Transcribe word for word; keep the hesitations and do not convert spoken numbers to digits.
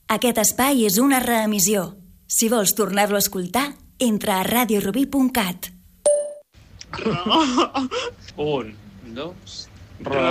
Aquest espai és una reemissió. Si vols tornar-lo a escoltar, entra a radio rubí punt cat. Un, dos...